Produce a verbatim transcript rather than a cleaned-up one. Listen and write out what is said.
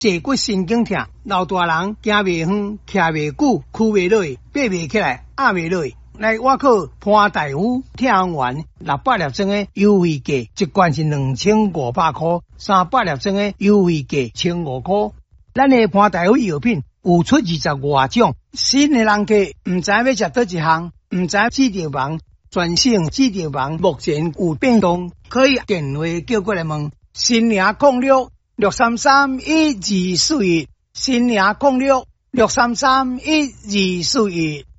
坐骨神经痛，老大人行袂远，徛袂久，屈袂落，爬袂起来，压袂落。来，我靠潘大夫听完六百粒装的优惠价，一罐是两千五百块，三百粒装的优惠价千五块。咱的潘大夫药品有出二十外种，新的人客唔知要食倒一项，唔知指定房，全省指定房目前有变动，可以电话叫过来问。新营控六六三三一二四一，新营控六六三三一二四一。